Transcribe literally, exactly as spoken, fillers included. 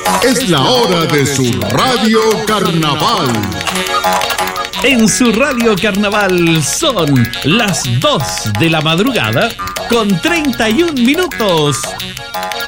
Es la hora de su Radio Carnaval. En su Radio Carnaval son las dos de la madrugada con treinta y un minutos.